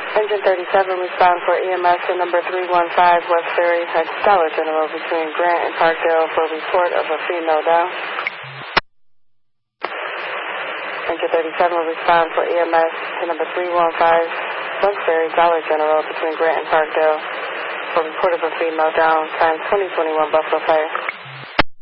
Engine 37, respond for EMS to number 315 West Ferry Heights, Dollar General between Grant and Parkdale for report of a female down. Engine 37 will respond for EMS to number 315 West Ferry, Dollar General between Grant and Parkdale for report of a female down, time 2021 Buffalo Fire.